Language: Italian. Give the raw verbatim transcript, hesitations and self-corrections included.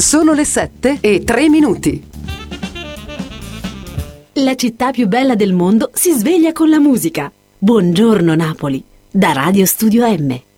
Sono le sette e tre minuti. La città più bella del mondo si sveglia con la musica. Buongiorno Napoli, da Radio Studio M.